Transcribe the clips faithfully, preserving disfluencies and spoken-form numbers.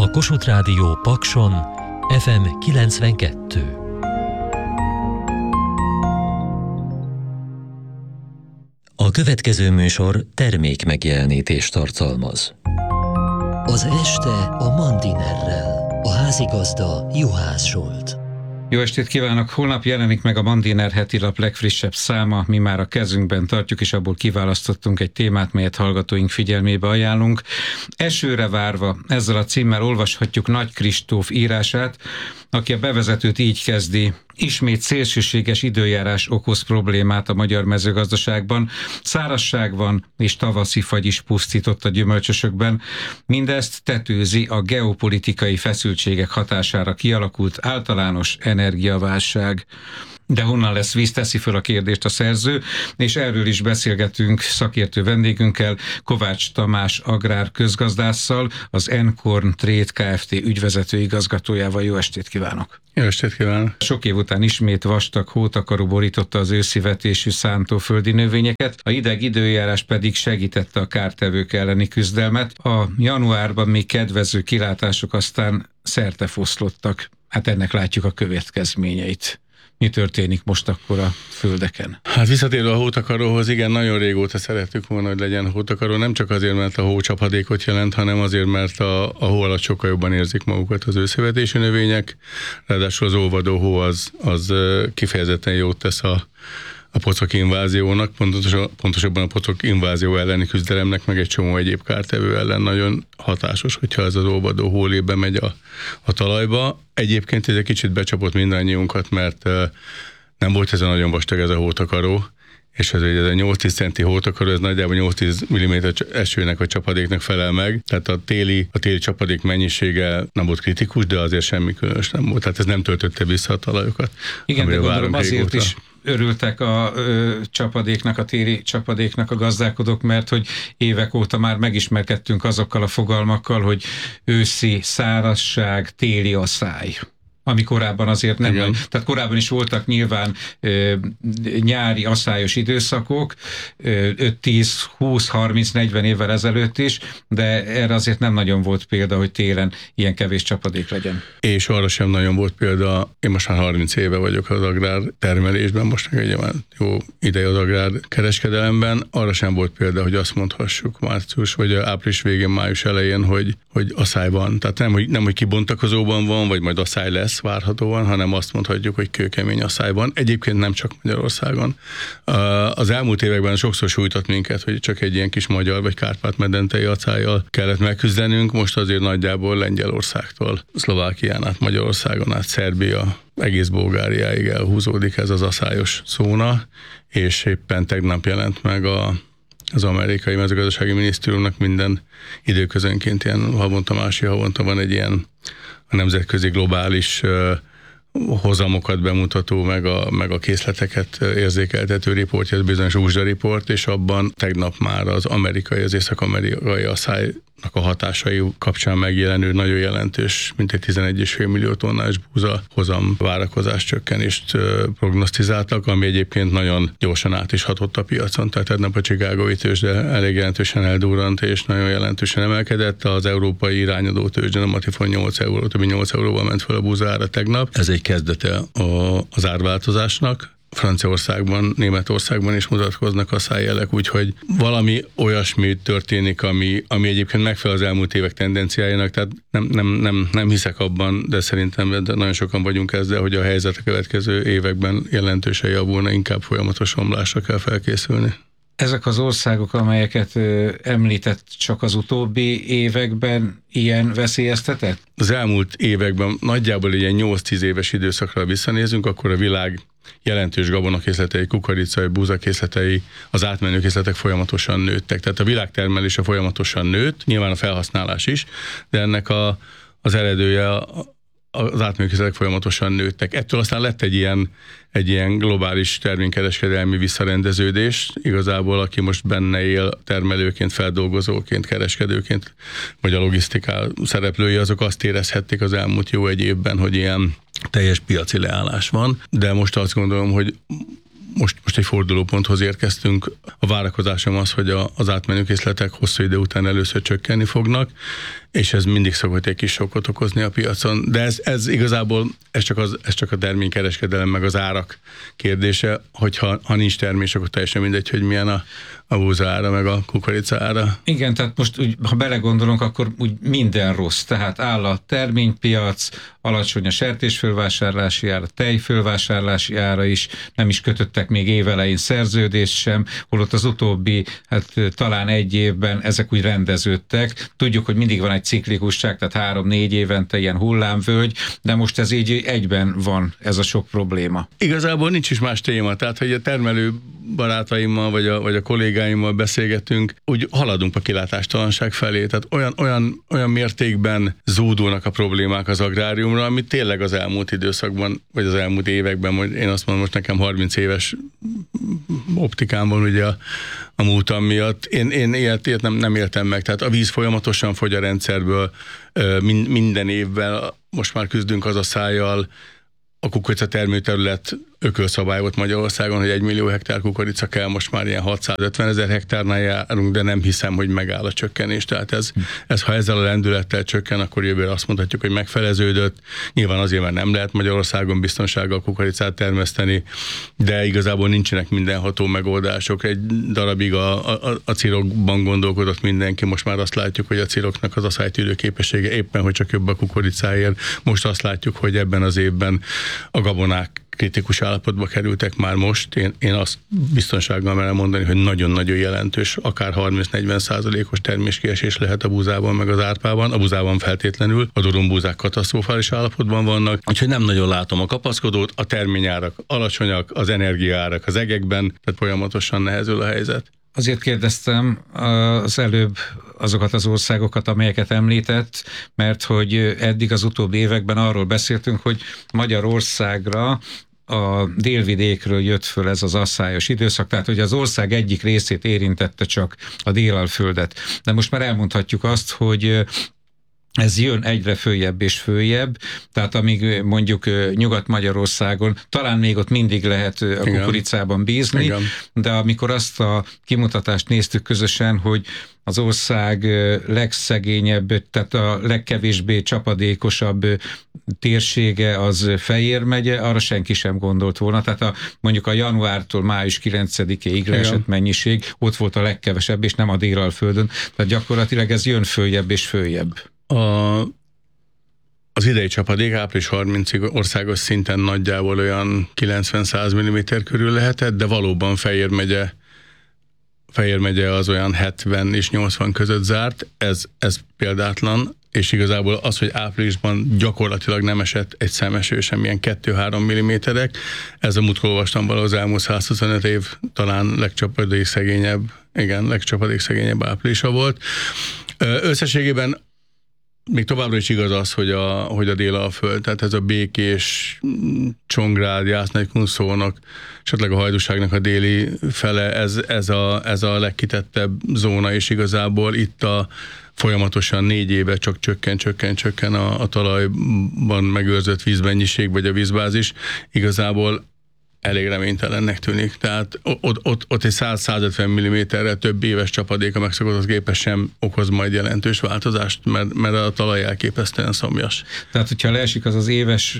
a Kossuth Rádió Pakson ef em kilencvenkettő. A következő műsor termék megjelenítést tartalmaz. Az este a Mandinerrel, a házigazda Juhász Zsolt. Jó estét kívánok! Holnap jelenik meg a Mandiner hetilap legfrissebb száma, mi már a kezünkben tartjuk, és abból kiválasztottunk egy témát, melyet hallgatóink figyelmébe ajánlunk. Esőre várva, ezzel a címmel olvashatjuk Nagy Kristóf írását, aki a bevezetőt így kezdi: ismét szélsőséges időjárás okoz problémát a magyar mezőgazdaságban, szárazság van és tavaszi fagy is pusztított a gyümölcsösökben. Mindezt tetőzi a geopolitikai feszültségek hatására kialakult általános energiaválság. De honnan lesz víz, teszi föl a kérdést a szerző, és erről is beszélgetünk szakértő vendégünkkel, Kovács Tamás agrár közgazdásszal, az Enkorn Trade Kft. Ügyvezető igazgatójával. Jó estét kívánok! Jó estét kívánok! Sok év után ismét vastag hótakaró borította az őszi vetésű szántóföldi növényeket, a hideg időjárás pedig segítette a kártevők elleni küzdelmet. A januárban még kedvező kilátások aztán szertefoszlottak. Hát ennek látjuk a következményeit. Mi történik most akkor a földeken? Hát visszatérve a hótakaróhoz, igen, nagyon régóta szerettük volna, hogy legyen hótakaró, nem csak azért, mert a hó csapadékot jelent, hanem azért, mert a, a hó alatt sokkal jobban érzik magukat az őszivetésű növények, ráadásul az olvadó hó az, az kifejezetten jót tesz a a pocok inváziónak, pontosabban a pocok invázió elleni küzdelemnek, meg egy csomó egyéb kártevő ellen nagyon hatásos, hogyha ez az olvadó hólébe megy a, a talajba. Egyébként ez egy kicsit becsapott mindannyiunkat, mert uh, nem volt ez a nagyon vastag ez a hótakaró, és ez, ez a nyolc-tíz centi hótakaró, ez nagyjából nyolc-tíz milliméter esőnek vagy csapadéknak felel meg, tehát a téli, a téli csapadék mennyisége nem volt kritikus, de azért semmi különös nem volt, tehát ez nem töltötte vissza a talajokat. Igen, de gondolom azért is örültek a ö, csapadéknak, a téli csapadéknak a gazdálkodók, mert hogy évek óta már megismerkedtünk azokkal a fogalmakkal, hogy őszi szárazság, téli aszály. Ami korábban azért nem. Igen. Tehát korábban is voltak nyilván ö, nyári aszályos időszakok, öt, tíz, húsz, harminc, negyven évvel ezelőtt is, de erre azért nem nagyon volt példa, hogy télen ilyen kevés csapadék legyen. És arra sem nagyon volt példa, én most már harminc éve vagyok az agrár termelésben, most meg egy jó ideje az agrár kereskedelemben, arra sem volt példa, hogy azt mondhassuk március vagy április végén, május elején, hogy, hogy aszály van. Tehát nem, hogy, nem, hogy kibontakozóban van, vagy majd aszály lesz várhatóan, hanem azt mondhatjuk, hogy kőkemény aszályban. Egyébként nem csak Magyarországon. Az elmúlt években sokszor sújtott minket, hogy csak egy ilyen kis magyar vagy Kárpát-medentei aszályjal kellett megküzdenünk, most azért nagyjából Lengyelországtól Szlovákián át, Magyarországon át, Szerbia, egész Bulgáriáig elhúzódik ez az aszályos zóna, és éppen tegnap jelent meg a az amerikai mezőgazdasági minisztériumnak minden időközönként ilyen havonta, másik havonta van egy ilyen a nemzetközi globális uh, hozamokat bemutató, meg a, meg a készleteket érzékeltető riportja, ez bizonyos úzsda riport, és abban tegnap már az amerikai, az észak-amerikai aszálynak a hatásai kapcsán megjelenő nagyon jelentős, mintegy tizenegy egész öt millió tonnás búza hozam várakozás csökkenést uh, prognosztizáltak, ami egyébként nagyon gyorsan át is hatott a piacon, tehát tegnap a Chicagói tőzsde elég jelentősen eldurrant, és nagyon jelentősen emelkedett, az európai irányadó tőzsde, a Matifon nyolc euró, többi nyolc euróval ment fel a búza ára tegnap. Ez egy kezdete a, az árváltozásnak. Franciaországban, Németországban is mutatkoznak a szájjelek, úgyhogy valami olyasmi történik, ami, ami egyébként megfelel az elmúlt évek tendenciájának, tehát nem, nem, nem, nem hiszek abban, de szerintem de nagyon sokan vagyunk ezzel, hogy a helyzet a következő években jelentősen javulna, inkább folyamatos romlásra kell felkészülni. Ezek az országok, amelyeket ö, említett, csak az utóbbi években ilyen veszélyeztetett? Az elmúlt években nagyjából ilyen nyolc-tíz éves időszakra visszanézünk, akkor a világ jelentős gabonakészletei, kukoricai, búzakészletei, az átmenő készletek folyamatosan nőttek. Tehát a világtermelése folyamatosan nőtt, nyilván a felhasználás is, de ennek a, az eredője a az átműködések folyamatosan nőttek. Ettől aztán lett egy ilyen, egy ilyen globális terménykereskedelmi visszarendeződés. Igazából, aki most benne él termelőként, feldolgozóként, kereskedőként, vagy a logisztiká szereplői, azok azt érezhették az elmúlt jó egy évben, hogy ilyen teljes piaci leállás van. De most azt gondolom, hogy most, most egy fordulóponthoz érkeztünk. A várakozásom az, hogy a, az átmenőkészletek hosszú idő után először csökkenni fognak, és ez mindig szokott egy kis sokkot okozni a piacon. De ez, ez igazából ez csak, az, ez csak a terménykereskedelem meg az árak kérdése, hogyha ha nincs termés, akkor teljesen mindegy, hogy milyen a, a búza ára, meg a kukorica ára. Igen, tehát most úgy, ha belegondolunk, akkor úgy minden rossz. Tehát áll a terménypiac, alacsony a sertésfölvásárlási ára, tejfölvásárlási ára is, nem is kötöttek még évelején szerződést sem, holott az utóbbi, hát talán egy évben ezek úgy rendeződtek. Tudjuk, hogy mindig van egy ciklikusság, tehát három-négy évente ilyen hullámvölgy, de most ez így egyben van, ez a sok probléma. Igazából nincs is más téma, tehát hogy a termelő barátaimmal, vagy a, vagy a kollégáimmal beszélgetünk, úgy haladunk a kilátástalanság felé, tehát olyan, olyan, olyan mértékben zúdulnak a problémák az agráriumra, amit tényleg az elmúlt időszakban, vagy az elmúlt években, én azt mondom, most nekem harminc éves optikám van ugye a, a múltam miatt, én, én ilyet, ilyet nem, nem éltem meg, tehát a víz folyamatosan fogy a rendszerből, minden évvel most már küzdünk az a szájjal, a kukorica termőterület ökölszabály volt Magyarországon, hogy egy millió hektár kukorica kell, most már ilyen hatszázötven ezer hektárnál járunk, de nem hiszem, hogy megáll a csökkenés. Tehát ez, ez, ha ezzel a lendülettel csökken, akkor jövőre azt mondhatjuk, hogy megfeleződött. Nyilván azért, mert nem lehet Magyarországon biztonsággal kukoricát termeszteni, de igazából nincsenek mindenható megoldások. Egy darabig a, a, a cirokban gondolkodott mindenki, most már azt látjuk, hogy a ciroknak az asszálytűrő képessége éppen, hogy csak jobb a kukoricáért. Most azt látjuk, hogy ebben az évben a gabonák kritikus állapotba kerültek már most. Én, én azt biztonsággal merem mondani, hogy nagyon-nagyon jelentős, akár harminc-negyven százalékos terméskiesés lehet a búzában, meg az árpában. A búzában feltétlenül, a durumbúzák katasztrofális állapotban vannak, úgyhogy nem nagyon látom a kapaszkodót, a terményárak alacsonyak, az energiaárak az egekben, tehát folyamatosan nehezül a helyzet. Azért kérdeztem az előbb azokat az országokat, amelyeket említett, mert hogy eddig az utóbbi években arról beszéltünk, hogy Magyarországra a délvidékről jött föl ez az asszályos időszak, tehát hogy az ország egyik részét érintette csak a Délalföldet. De most már elmondhatjuk azt, hogy ez jön egyre följebb és följebb, tehát amíg mondjuk Nyugat-Magyarországon, talán még ott mindig lehet a kukoricában bízni, igen, de amikor azt a kimutatást néztük közösen, hogy az ország legszegényebb, tehát a legkevésbé csapadékosabb térsége az Fejér megye, arra senki sem gondolt volna. Tehát a, mondjuk a januártól május kilencedikéig leesett mennyiség, ott volt a legkevesebb, és nem a Délalföldön. Tehát gyakorlatilag ez jön följebb és följebb. A, az idei csapadék április harmincig országos szinten nagyjából olyan kilencven-száz milliméter körül lehetett, de valóban Fejér megye, Fejér megye az olyan hetven és nyolcvan között zárt, ez, ez példátlan, és igazából az, hogy áprilisban gyakorlatilag nem esett egy szemeső sem, ilyen kettő-három milliméterek, ez a múltkor olvastam valahol az elmúlt százhuszonöt év talán legcsapadék szegényebb, igen, legcsapadék szegényebb áprilisa volt. Összességében még továbbra is igaz az, hogy a, hogy a Délalföld, tehát ez a Békés, Csongrád, Jász-Nagykunszónak, esetleg a Hajdúságnak a déli fele, ez, ez, a, ez a legkitettebb zóna, és igazából itt a folyamatosan négy éve csak csökken, csökken, csökken a, a talajban megőrzött vízmennyiség, vagy a vízbázis. Igazából elég reménytelennek tűnik. Tehát ott, ott, ott egy száz-százötven milliméterre több éves csapadék a megszokotthoz képest sem okoz majd jelentős változást, mert, mert a talaj elképesztően szomjas. Tehát, hogyha leesik az az éves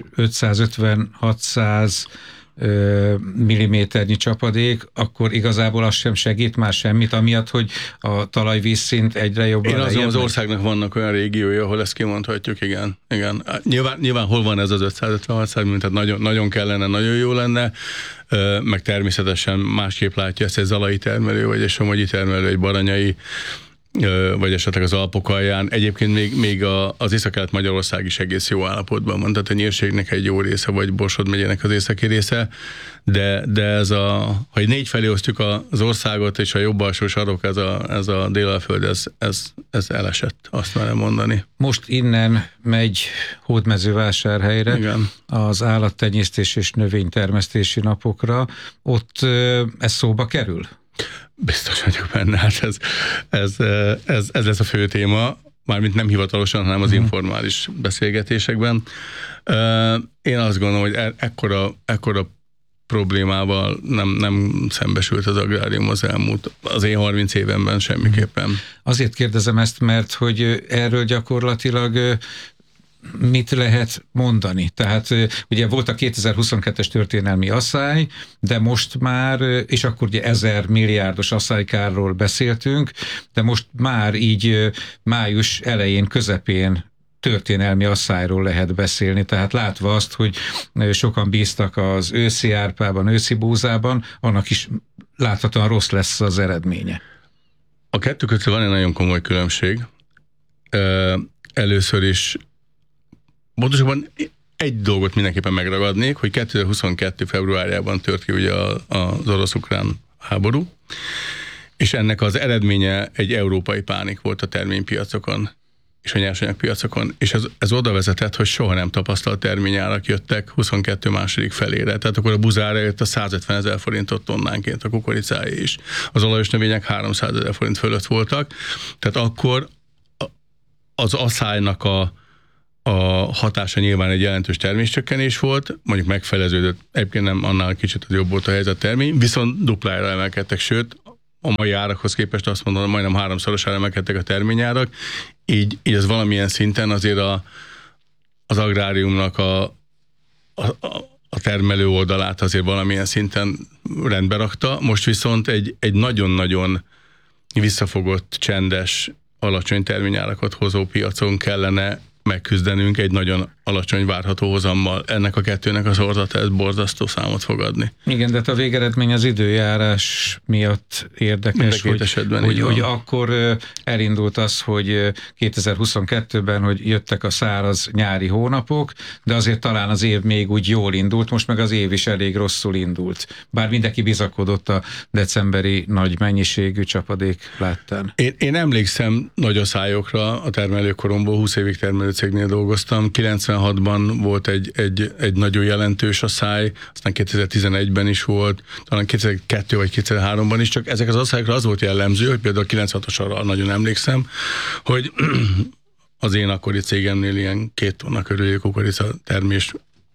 ötszázötven-hatszáz milliméternyi csapadék, akkor igazából az sem segít már semmit, amiatt, hogy a talajvízszint egyre jobban Én lejjebb. az országnak vannak olyan régiói, ahol ezt kimondhatjuk, igen. igen. Nyilván, nyilván hol van ez az ötszázötven-hatszáz milliméter, tehát nagyon, nagyon kellene, nagyon jó lenne, meg természetesen másképp látja ezt egy zalai termelő, vagy egy somogyi termelő, egy baranyai, vagy esetleg az Alpok alján. Egyébként még, még a, az Észak-Kelet-Magyarország is egész jó állapotban van, tehát a Nyírségnek egy jó része, vagy Borsod megyének az északi része, de, de ez a, ha négy felé osztjuk az országot, és a jobb alsó sarok, ez a, ez a Délalföld, ez, ez, ez elesett, azt merem mondani. Most innen megy Hódmezővásárhelyre, igen, az állattenyésztés és növénytermesztési napokra. Ott ez szóba kerül? Biztos vagyok benne, hát ez, ez, ez, ez lesz a fő téma, mármint nem hivatalosan, hanem az informális beszélgetésekben. Én azt gondolom, hogy ekkora, ekkora problémával nem, nem szembesült az agrárium az elmúlt, az én harminc évemben semmiképpen. Azért kérdezem ezt, mert hogy erről gyakorlatilag mit lehet mondani? Tehát ugye volt a kétezer-huszonkettes történelmi asszály, de most már, és akkor ugye ezer milliárdos asszálykárról beszéltünk, de most már így május elején, közepén történelmi asszályról lehet beszélni, tehát látva azt, hogy sokan bíztak az őszi árpában, őszi búzában, annak is láthatóan rossz lesz az eredménye. A kettő között van egy nagyon komoly különbség. Először is pontosabban egy dolgot mindenképpen megragadnék, hogy kétezer-huszonkettő februárjában tört ki ugye az orosz-ukrán háború, és ennek az eredménye egy európai pánik volt a terménypiacokon és a nyersanyagpiacokon, és ez, ez oda vezetett, hogy soha nem tapasztalt terményárak jöttek huszonkettő második felére. Tehát akkor a buzára jött a százötvenezer forintot tonnánként, a kukoricája is. Az olajos növények háromszázezer forint fölött voltak. Tehát akkor az asszálynak a, a hatása nyilván egy jelentős terméscsökkenés volt, mondjuk megfeleződött, egyébként nem annál kicsit az jobb volt a helyzet termény, viszont duplára emelkedtek, sőt, a mai árakhoz képest azt mondom, majdnem háromszorosára emelkedtek a terményárak, így, így ez valamilyen szinten azért a, az agráriumnak a, a, a termelő oldalát azért valamilyen szinten rendbe rakta. Most viszont egy, egy nagyon-nagyon visszafogott, csendes, alacsony terményárakat hozó piacon kellene megküzdenünk egy nagyon alacsony várható hozammal. Ennek a kettőnek az orzata, ez borzasztó számot fog adni. Igen, de a végeredmény az időjárás miatt érdekes, hogy, hogy, hogy akkor elindult az, hogy kétezer-huszonkettőben, hogy jöttek a száraz nyári hónapok, de azért talán az év még úgy jól indult, most meg az év is elég rosszul indult. Bár mindenki bizakodott a decemberi nagy mennyiségű csapadék láttán. Én, én emlékszem nagy asszályokra a termelőkoromból, húsz évig termelőcégnél dolgoztam, kilencvenhatban volt egy, egy, egy nagyon jelentős asszály, aztán kétezer-tizenegyben is volt, talán kétezer-kettő vagy kétezer-háromban is, csak ezek az asszályokra az volt jellemző, hogy például a kilencvenhatosra nagyon emlékszem, hogy az én akkori cégemnél ilyen két tonna körüli kukorica termés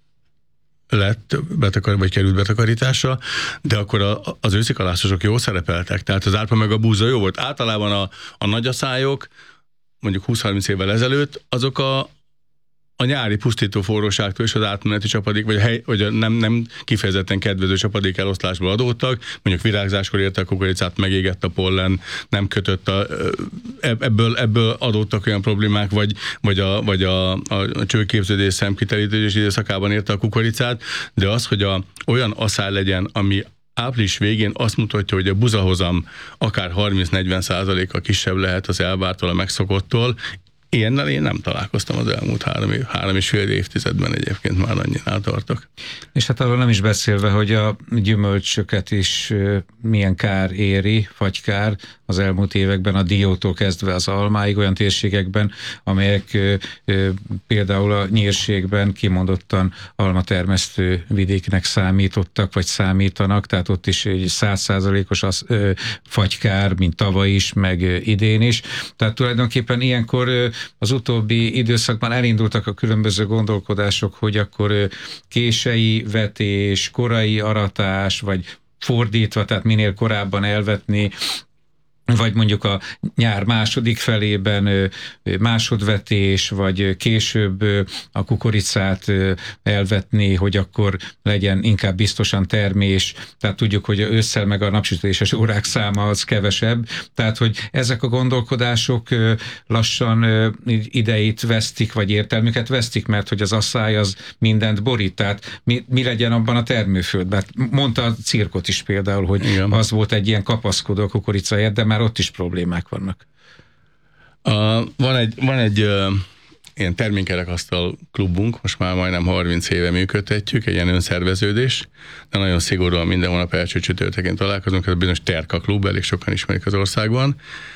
lett, betakar, vagy került betakarításra, de akkor a, az őszikalászosok jól szerepeltek, tehát az árpa meg a búza jó volt. Általában a, a nagy asszályok, mondjuk húsz-harminc évvel ezelőtt, azok a, a nyári pusztító forróságtól és az átmeneti csapadék, vagy a, hely, vagy a nem, nem kifejezetten kedvező csapadék eloszlásból adódtak, mondjuk virágzáskor érte a kukoricát, megégett a pollen, nem kötött a, ebből, ebből adódtak olyan problémák, vagy, vagy a, vagy a, a csőképződés szemkitelítődés időszakában érte a kukoricát, de az, hogy a, olyan asszály legyen, ami április végén azt mutatja, hogy a buzahozam akár harminc-negyven százalékkal kisebb lehet az elvártól, a megszokottól. Ilyennel én nem találkoztam az elmúlt három, év, három és fél évtizedben, egyébként már annyinál tartok. És hát arról nem is beszélve, hogy a gyümölcsöket is milyen kár éri, fagykár az elmúlt években, a diótól kezdve az almáig, olyan térségekben, amelyek például a nyírségben kimondottan almatermesztő vidéknek számítottak, vagy számítanak, tehát ott is egy száz százalékos fagykár, mint tavaly is, meg idén is. Tehát tulajdonképpen ilyenkor az utóbbi időszakban elindultak a különböző gondolkodások, hogy akkor kései vetés, korai aratás, vagy fordítva, tehát minél korábban elvetni, vagy mondjuk a nyár második felében másodvetés, vagy később a kukoricát elvetni, hogy akkor legyen inkább biztosan termés. Tehát tudjuk, hogy ősszel meg a napsütéses órák száma az kevesebb. Tehát, hogy ezek a gondolkodások lassan idejét vesztik, vagy értelmüket vesztik, mert hogy az asszály az mindent borít. Tehát mi, mi legyen abban a termőföldben? Mondta a cirkot is például, hogy igen, az volt egy ilyen kapaszkodó kukoricáért, de már ott is problémák vannak. Uh, van egy, van egy uh, ilyen termékkerekasztal klubunk, most már majdnem harminc éve működtetjük, egy ilyen önszerveződés, de nagyon szigorúan minden hónap első csütörtökén találkozunk, ez a bizonyos Terka klub, elég sokan ismerik az országban,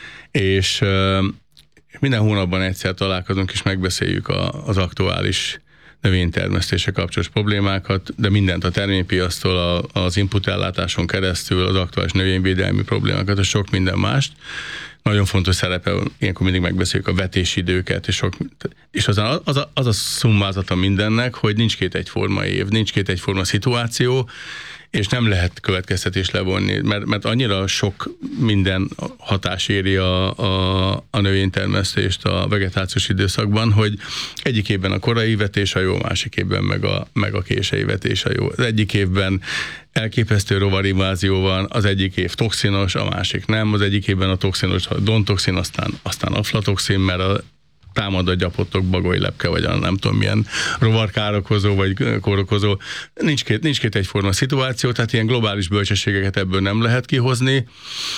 és uh, minden hónapban egyszer találkozunk, és megbeszéljük a, az aktuális növénytermesztése kapcsolatos problémákat, de mindent a terménypiasztól, a, az inputellátáson keresztül, az aktuális növényvédelmi problémákat, és sok minden mást. Nagyon fontos szerepe, ilyenkor mindig megbeszéljük a vetési időket, és sok, és az a, az, a, az a szummázata mindennek, hogy nincs két egyforma év, nincs két egyforma szituáció, és nem lehet következtetést levonni, mert, mert annyira sok minden hatás éri a, a, a növénytermesztést a vegetációs időszakban, hogy egyik évben a korai vetés a jó, másik évben meg a, meg a késői vetés a jó. Az egyik évben elképesztő rovarinvázió van, az egyik év toxinos, a másik nem, az egyik évben a toxinos a dontoxin, aztán, aztán aflatoxin, mert a támad a gyapotok, bagolylepke, vagy a nem tudom milyen rovarkárokozó, vagy kórokozó. Nincs két, nincs két egyforma szituáció, tehát ilyen globális bölcsességeket ebből nem lehet kihozni,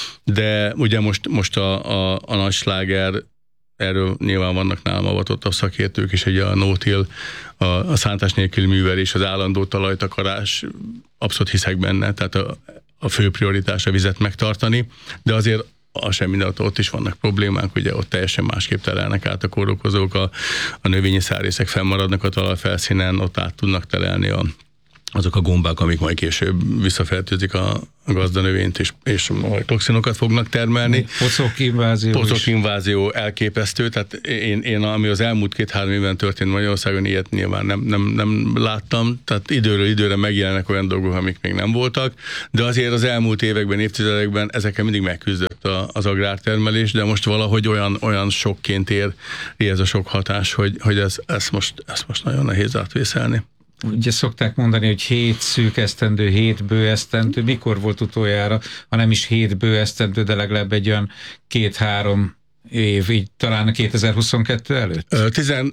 de ugye most, most a, a, a nagy sláger, erről nyilván vannak nálam avatottabb szakértők is, hogy a no-till, a, a szántás nélküli művelés, az állandó talajtakarás, abszolút hiszek benne, tehát a, a fő prioritás a vizet megtartani, de azért az sem minden, ott is vannak problémák, ugye ott teljesen másképp telelnek át a kórokozók, a, a növényi szárrészek fennmaradnak a talajfelszínen, ott át tudnak telelni a, azok a gombák, amik majd később visszafertőzik a, a gazdanövényt, és, és majd toxinokat fognak termelni. Pocok invázió. Pocok invázió elképesztő, tehát én, én ami az elmúlt két-három évben történt Magyarországon, ilyet nyilván nem, nem, nem láttam, tehát időről időre megjelennek olyan dolgok, amik még nem voltak, de azért az elmúlt években, évtizedekben ezekkel mindig megküzdött a, az agrártermelés, de most valahogy olyan, olyan sokként ér ez a sok hatás, hogy, hogy ez, ez most, ezt most nagyon nehéz átvészelni. Ugye szokták mondani, hogy hét szűk esztendő, hét bő esztendő. Mikor volt utoljára, ha nem is hét bő esztendő, de legalább egy olyan két-három év, így talán a kétezer-huszonkettő előtt? Tizen,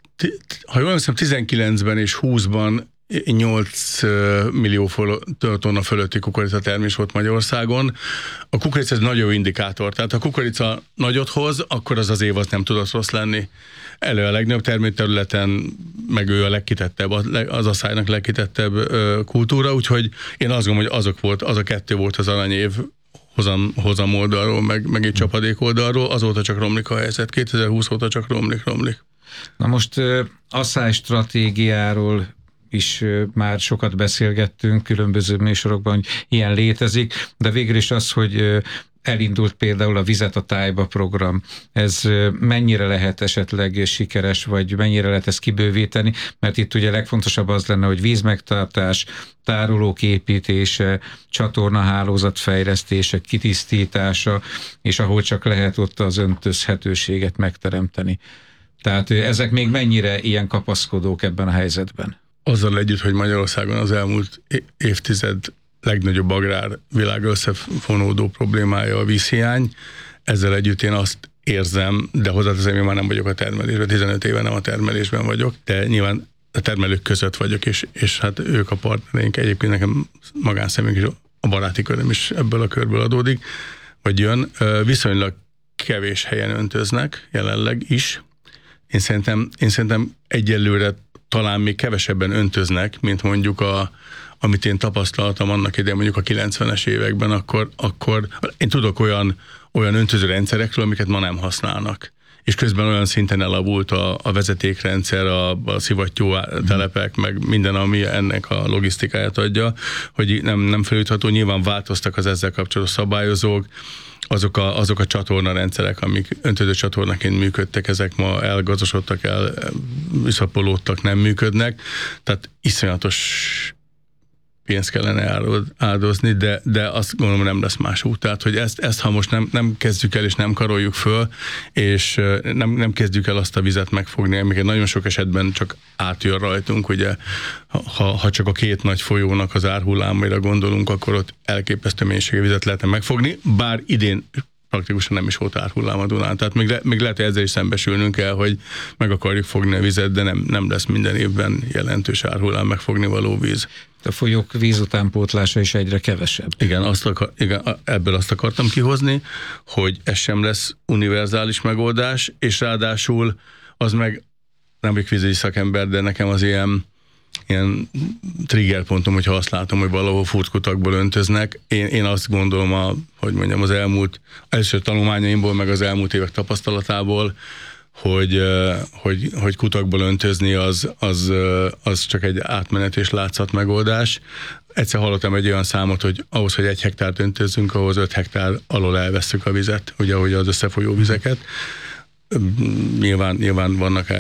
ha jól hiszem, tizenkilencben és húszban nyolc millió tonna fölötti kukorica termés volt Magyarországon. A kukorica ez nagyon indikátor, tehát ha a kukorica nagyot hoz, akkor az az év az nem tudott rossz lenni. Elő a legnagyobb termőterületen, meg ő a legkitettebb, az a szájnak legkitettebb kultúra, úgyhogy én azt gondolom, hogy azok volt, az a kettő volt az aranyév hozam, hozam oldalról, meg, meg egy csapadék oldalról, azóta csak romlik a helyzet. kétezer-húsz óta csak romlik, romlik. Na most asszály stratégiáról is már sokat beszélgettünk különböző műsorokban, hogy ilyen létezik, de végül is az, hogy elindult például a Vizet a tájba program. Ez mennyire lehet esetleg sikeres, vagy mennyire lehet ezt kibővíteni? Mert itt ugye legfontosabb az lenne, hogy vízmegtartás, tárolók építése, csatornahálózat fejlesztése, kitisztítása, és ahol csak lehet ott az öntözhetőséget megteremteni. Tehát ezek még mennyire ilyen kapaszkodók ebben a helyzetben? Azzal együtt, hogy Magyarországon az elmúlt évtized legnagyobb agrár világ összefonódó problémája a vízhiány, ezzel együtt én azt érzem, de hozzáteszem, én már nem vagyok a termelésben, tizenöt éve nem a termelésben vagyok, de nyilván a termelők között vagyok, és, és hát ők a partnereink, egyébként nekem magánszemélyünk is, a baráti köröm is ebből a körből adódik, vagy jön, viszonylag kevés helyen öntöznek jelenleg is. Én szerintem, én szerintem egyelőre talán még kevesebben öntöznek, mint mondjuk a, amit én tapasztaltam annak idején, mondjuk a kilencvenes években, akkor, akkor én tudok olyan, olyan öntöző rendszerekről, amiket ma nem használnak. És közben olyan szinten elavult a, a vezetékrendszer, a, a szivattyú telepek, meg minden, ami ennek a logisztikáját adja, hogy nem, nem felültható. Nyilván változtak az ezzel kapcsolatos szabályozók, azok a, azok a csatornarendszerek, amik öntöző csatornaként működtek, ezek ma elgazosodtak, el visszapolódtak, nem működnek. Tehát iszonyatos pénzt kellene áldozni, de, de azt gondolom, nem lesz más út. Tehát, hogy ezt, ezt ha most nem, nem kezdjük el, és nem karoljuk föl, és nem, nem kezdjük el azt a vizet megfogni, amiket nagyon sok esetben csak átjön rajtunk, ugye, ha, ha csak a két nagy folyónak az árhullámaira gondolunk, akkor ott elképesztő mennyiségű vizet lehetne megfogni, bár idén praktikusan nem is volt árhullám a Dunán. Tehát még, le, még lehet, hogy ezzel is szembesülnünk kell, hogy meg akarjuk fogni a vizet, de nem, nem lesz minden évben jelentős árhullám megfogni való víz. A folyók vízutánpótlása is egyre kevesebb. Igen, azt akar, igen, ebből azt akartam kihozni, hogy ez sem lesz univerzális megoldás, és ráadásul az meg, nem vagyok vízügyi szakember, de nekem az ilyen, ilyen triggerpontom, hogyha azt látom, hogy valahol furtkutakból öntöznek. Én, én azt gondolom, a, hogy mondjam, az elmúlt, először tanulmányaimból, meg az elmúlt évek tapasztalatából, hogy, hogy, hogy kutakból öntözni az, az, az csak egy átmenet és látszat megoldás. Egyszer hallottam egy olyan számot, hogy ahhoz, hogy egy hektárt öntözzünk, ahhoz öt hektár alól elvesszük a vizet, ugye, ahogy az összefolyó vizeket. Nyilván, nyilván vannak erre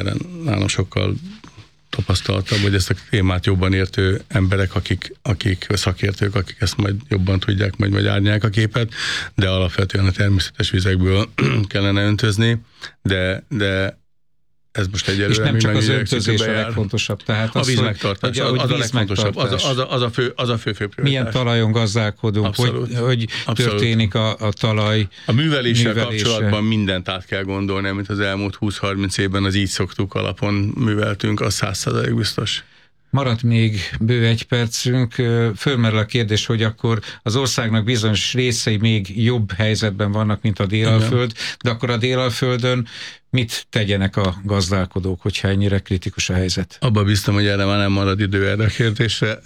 nálam sokkal tapasztaltabb, hogy ezt a témát jobban értő emberek, akik, akik szakértők, akik ezt majd jobban tudják, majd majd árnyák a képet, de alapvetően a természetes vizekből kellene öntözni, de, de ez most egyelőre és nem csak az öntözés a jár. legfontosabb. Tehát a az, víz hogy, megtartás, hogy, az, hogy az a legfontosabb, az a, az, a, az, a fő, az a fő, fő prioritás. milyen talajon gazdálkodunk, Abszolút. hogy, hogy Abszolút. történik a, a talaj A műveléssel művelése. kapcsolatban mindent át kell gondolni, amit az elmúlt húsz-harminc évben az így szoktuk alapon műveltünk, az száz százalék biztos. Maradt még bő egy percünk. Fölmerül a kérdés, hogy akkor az országnak bizonyos részei még jobb helyzetben vannak, mint a Délalföld, de akkor a Délalföldön mit tegyenek a gazdálkodók, hogyha ennyire kritikus a helyzet? Abba biztos, hogy erre már nem marad idő erre a kérdésre.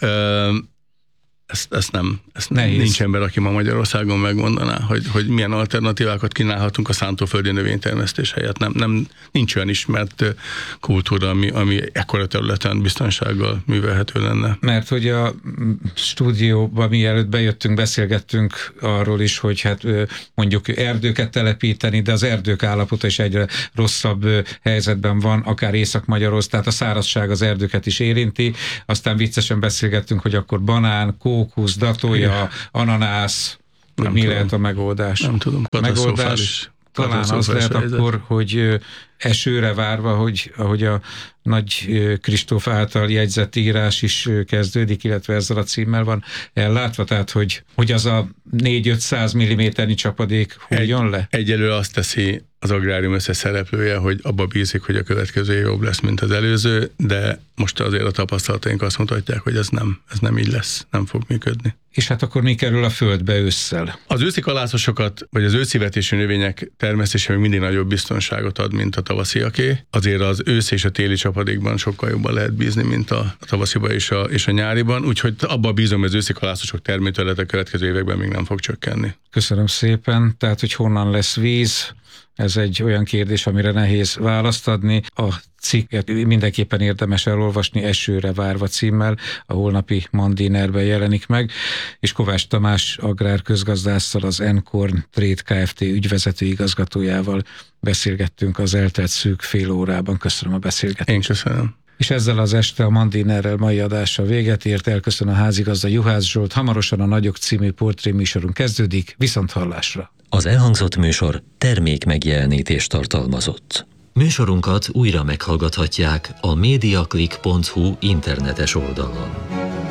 Ezt, ezt nem, ezt Nehéz. Nincs ember, aki ma Magyarországon megmondaná, hogy, hogy milyen alternatívákat kínálhatunk a szántóföldi növénytermesztés helyett. Nem, nem, nincs olyan ismert kultúra, ami, ami ekkora területen biztonsággal művelhető lenne. Mert hogy a stúdióban mielőtt bejöttünk, beszélgettünk arról is, hogy hát mondjuk erdőket telepíteni, de az erdők állapota is egyre rosszabb helyzetben van, akár Észak-Magyarország, tehát a szárazság az erdőket is érinti. Aztán viccesen beszélgettünk, hogy akkor banán, kókusz, datója, ananász, nem mi tudom. Lehet a megoldás? Nem tudom. A megoldás talán az lehet helyzet. Akkor, hogy esőre várva, hogy ahogy a Nagy Kristóf által jegyzett írás is kezdődik, illetve ezzel a címmel van ellátva, tehát hogy, hogy az a négy-ötszáz milliméternyi csapadék hulljon Egy, le? Egyelőre azt teszi az agrárium összeszereplője, hogy abba bízik, hogy a következő év jobb lesz, mint az előző, de most azért a tapasztalataink azt mutatják, hogy ez nem, ez nem így lesz, nem fog működni. És hát akkor mi kerül a földbe ősszel? Az őszi kalászosokat, vagy az őszivetésű növények termesztése még mindig nagyobb biztonságot ad, mint a tavasziaké. Azért az ősz és a téli csapadékban sokkal jobban lehet bízni, mint a tavasziban és a, és a nyáriban, úgyhogy abban bízom, hogy az őszi kalászosok termőterülete a következő években még nem fog csökkenni. Köszönöm szépen. Tehát, hogy honnan lesz víz, ez egy olyan kérdés, amire nehéz választ adni. A cikket mindenképpen érdemes elolvasni, Esőre várva címmel, a holnapi Mandinerben jelenik meg, és Kovács Tamás agrárközgazdásszal, az Enkorn Trade Kft. Ügyvezető igazgatójával beszélgettünk az eltelt szűk fél órában. Köszönöm a beszélgetést. Én köszönöm. És ezzel az este a Mandinerrel mai adása véget ért, elköszön a házigazda Juhász Zsolt, hamarosan a Nagyok című portréműsorunk kezdődik, viszont hallásra. Az elhangzott műsor termék megjelenítést tartalmazott. Műsorunkat újra meghallgathatják a mediaclick pont hu internetes oldalon.